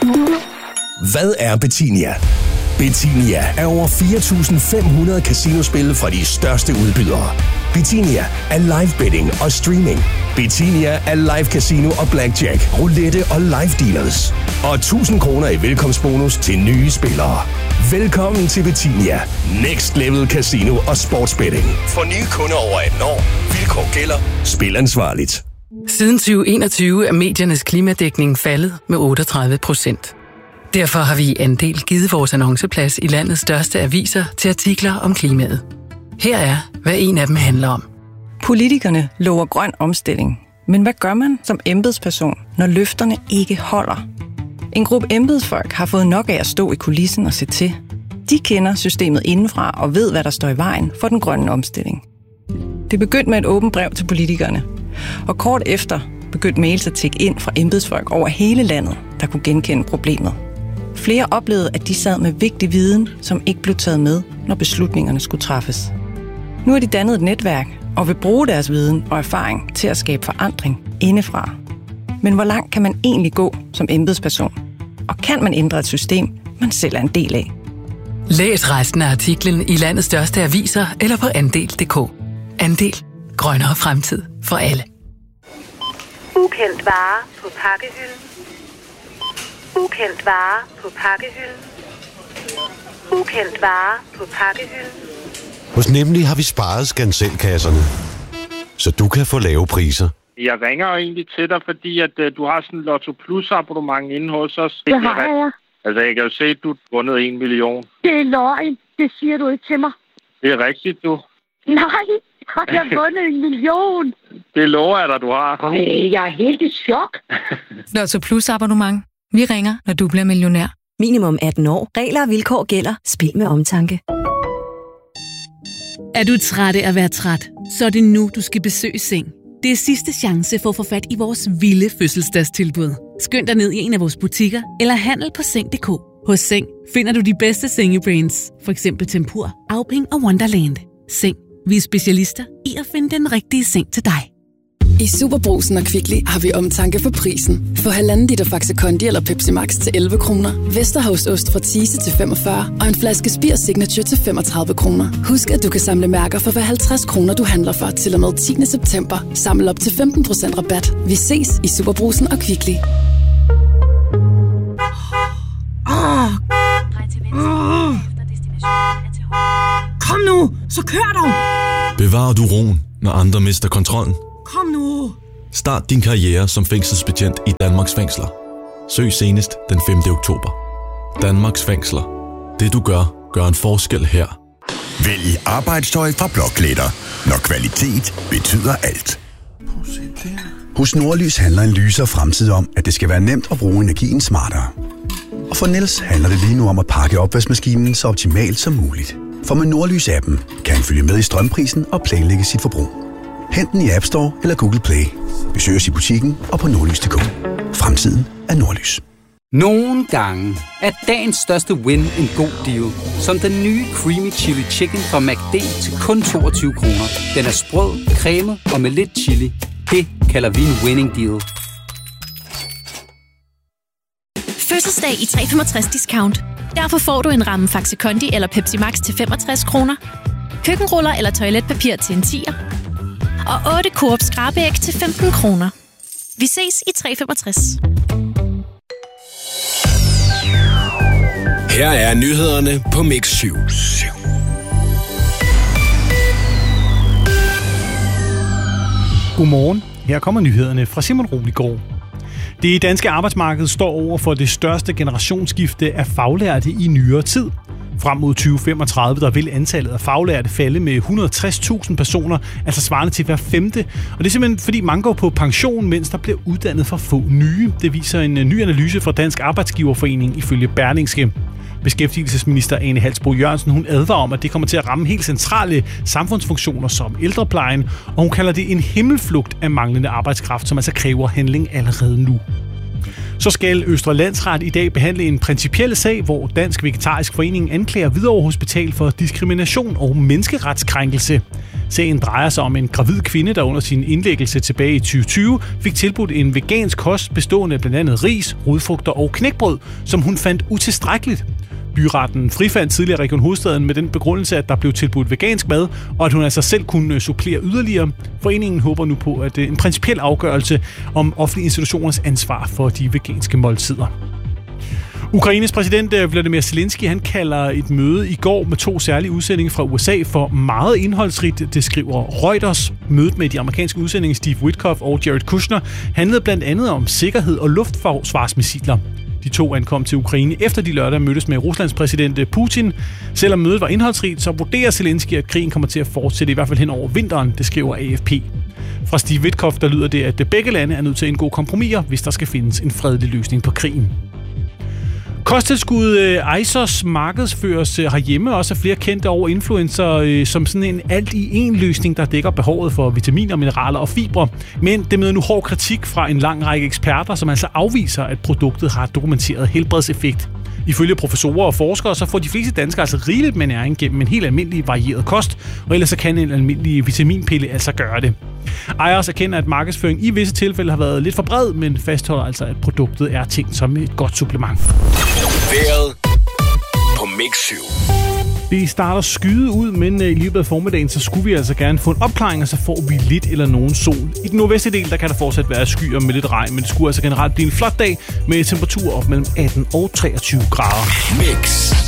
Hvad er Betinia? Betinia er over 4.500 casinospil fra de største udbydere. Betinia er live betting og streaming. Betinia er live casino og blackjack, roulette og live dealers. Og 1.000 kroner i velkomstbonus til nye spillere. Velkommen til Betinia. Next Level Casino og Sportsbetting. For nye kunder over 18 år. Vilkår gælder. Spil ansvarligt. Siden 2021 er mediernes klimadækning faldet med 38%. Derfor har vi i Andel givet vores annonceplads i landets største aviser til artikler om klimaet. Her er, hvad en af dem handler om. Politikerne lover grøn omstilling. Men hvad gør man som embedsperson, når løfterne ikke holder? En gruppe embedsfolk har fået nok af at stå i kulissen og se til. De kender systemet indenfra og ved, hvad der står i vejen for den grønne omstilling. Det begyndte med et åbent brev til politikerne. Og kort efter begyndte mails at tikke ind fra embedsfolk over hele landet, der kunne genkende problemet. Flere oplevede, at de sad med vigtig viden, som ikke blev taget med, når beslutningerne skulle træffes. Nu har de dannet et netværk og vil bruge deres viden og erfaring til at skabe forandring indefra. Men hvor langt kan man egentlig gå som embedsperson? Og kan man ændre et system, man selv er en del af? Læs resten af artiklen i landets største aviser eller på andel.dk. Andel. Grønnere fremtid for alle. Ukendt vare på pakkehylden. Ukendt vare på pakkehylden. Ukendt vare på pakkehylden. Hos Nemlig har vi sparet skanselkasserne, så du kan få lave priser. Jeg ringer egentlig til dig, fordi at du har sådan en Lotto Plus abonnement inde hos os. Det har jeg. Altså, jeg kan jo se, at du har vundet 1 million. Det er løgn. Det siger du ikke til mig. Det er rigtigt, du. Nej, jeg har vundet 1 million. Det lover jeg dig, du har. Jeg er helt i chok. Lotto Plus abonnement. Vi ringer, når du bliver millionær. Minimum 18 år. Regler og vilkår gælder. Spil med omtanke. Er du træt af at være træt? Så er det nu, du skal besøge Seng. Det er sidste chance for at få fat i vores vilde fødselsdagstilbud. Skynd dig ned i en af vores butikker eller handel på Seng.dk. Hos Seng finder du de bedste sengebrands, for eksempel Tempur, Auping og Wonderland. Seng. Vi er specialister i at finde den rigtige seng til dig. I Superbrugsen og Kvickly har vi omtanke for prisen. Få 1,5 liter Faxe Kondi eller Pepsi Max til 11 kroner. Vesterhavsost fra Thise til 45 og en flaske Spir Signature til 35 kroner. Husk, at du kan samle mærker for hver 50 kroner, du handler for til og med 10. september. Samle op til 15% rabat. Vi ses i Superbrugsen og Kvickly. Kom nu, så kør dog! Bevarer du roen, når andre mister kontrollen? Kom nu! Start din karriere som fængselsbetjent i Danmarks fængsler. Søg senest den 5. oktober. Danmarks fængsler. Det du gør, gør en forskel her. Vælg arbejdstøj fra Blåklæder, når kvalitet betyder alt. Hos Nordlys handler en lyser fremtid om, at det skal være nemt at bruge energien smartere. Og for Niels handler det lige nu om at pakke opvaskemaskinen så optimalt som muligt. For med Nordlys-appen kan han følge med i strømprisen og planlægge sit forbrug. Hent den i App Store eller Google Play. Besøg os i butikken og på nordlys.dk. Fremtiden er Nordlys. Nogle gange er dagens største win en god deal. Som den nye Creamy Chili Chicken fra McD til kun 22 kroner. Den er sprød, cremet og med lidt chili. Det kalder vi en winning deal. Fødselsdag i 365 discount. Derfor får du en ramme Faxe Kondi eller Pepsi Max til 65 kroner. Køkkenruller eller toiletpapir til en 10'er. Og 8 Coop skrabeæg til 15 kroner. Vi ses i 365. Her er nyhederne på Mix 7. Godmorgen. Her kommer nyhederne fra Simon Roligård. Det danske arbejdsmarked står over for det største generationsskifte af faglærte i nyere tid. Frem mod 2035, der vil antallet af faglærte falde med 160.000 personer, altså svarende til hver femte. Og det er simpelthen fordi mange går på pension, mens der bliver uddannet for få nye. Det viser en ny analyse fra Dansk Arbejdsgiverforening ifølge Berlingske. Beskæftigelsesminister Ane Halsboe-Jørgensen, hun advarer om, at det kommer til at ramme helt centrale samfundsfunktioner som ældreplejen, og hun kalder det en himmelflugt af manglende arbejdskraft, som altså kræver handling allerede nu. Så skal Østre Landsret i dag behandle en principiel sag, hvor Dansk Vegetarisk Forening anklager Hvidovre Hospital for diskrimination og menneskeretskrænkelse. Sagen drejer sig om en gravid kvinde, der under sin indlæggelse tilbage i 2020 fik tilbudt en vegansk kost bestående af blandt andet ris, rodfrugter og knækbrød, som hun fandt utilstrækkeligt. Byretten frifandt tidligere Region Hovedstaden med den begrundelse, at der blev tilbudt vegansk mad, og at hun altså selv kunne supplere yderligere. Foreningen håber nu på, at en principiel afgørelse om offentlige institutioners ansvar for de veganske måltider. Ukraines præsident Volodymyr Zelensky, han kalder et møde i går med 2 særlige udsendinger fra USA for meget indholdsrigt, det skriver Reuters. Mødet med de amerikanske udsendinge Steve Witkoff og Jared Kushner handlede blandt andet om sikkerhed og luftforsvarsmissiler. De 2 ankom til Ukraine efter de lørdag mødtes med Ruslands præsident Putin. Selvom mødet var indholdsrigt, så vurderer Zelensky, at krigen kommer til at fortsætte i hvert fald hen over vinteren, det skriver AFP. Fra Steve Witkoff, der lyder det, at begge lande er nødt til at indgå kompromiser, hvis der skal findes en fredelig løsning på krigen. Kosttilskud Isos markedsføres herhjemme også af flere kendte over influencer som sådan en alt-i-en løsning, der dækker behovet for vitaminer, mineraler og fibre. Men det møder nu hård kritik fra en lang række eksperter, som altså afviser, at produktet har dokumenteret helbredseffekt. Ifølge professorer og forskere, så får de fleste danskere altså rigeligt med næring gennem en helt almindelig varieret kost, og ellers så kan en almindelig vitaminpille altså gøre det. Ejers erkender, at markedsføring i visse tilfælde har været lidt for bred, men fastholder altså, at produktet er tænkt som et godt supplement. Vejret på Mix 7. Det starter skyde ud, men i løbet af formiddagen, så skulle vi altså gerne få en opklaring, og så får vi lidt eller nogen sol. I den nordvestlige del, der kan der fortsat være skyer med lidt regn, men det skulle altså generelt blive en flot dag med temperaturer op mellem 18 og 23 grader. Mix.